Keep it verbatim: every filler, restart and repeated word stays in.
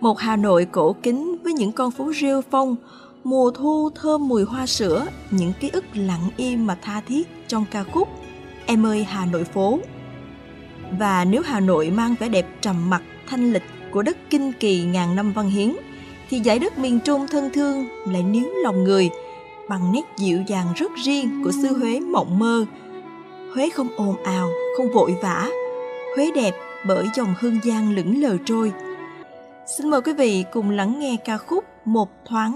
Một Hà Nội cổ kính với những con phố rêu phong, mùa thu thơm mùi hoa sữa, những ký ức lặng im mà tha thiết trong ca khúc Em ơi Hà Nội phố. Và nếu Hà Nội mang vẻ đẹp trầm mặc, thanh lịch của đất kinh kỳ ngàn năm văn hiến, thì dải đất miền Trung thân thương lại níu lòng người bằng nét dịu dàng rất riêng của xứ Huế mộng mơ. Huế không ồn ào, không vội vã. Huế đẹp bởi dòng hương giang lững lờ trôi. Xin mời quý vị cùng lắng nghe ca khúc Một Thoáng